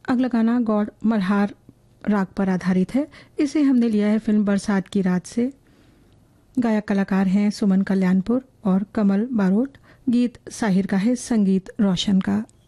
अगला गाना गौड़ मल्हार राग पर आधारित है। इसे हमने लिया है फिल्म बरसात की रात से। गायक कलाकार हैं सुमन कल्याणपुर और कमल बारोट। गीत साहिर का है, संगीत रोशन का।